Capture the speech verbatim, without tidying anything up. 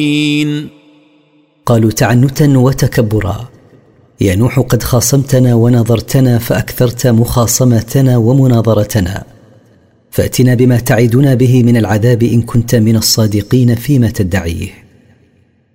قالوا تعنتا وتكبرا: يا نوح قد خاصمتنا ونظرتنا فأكثرت مخاصمتنا ومناظرتنا، فأتنا بما تعدنا به من العذاب إن كنت من الصادقين فيما تدعيه.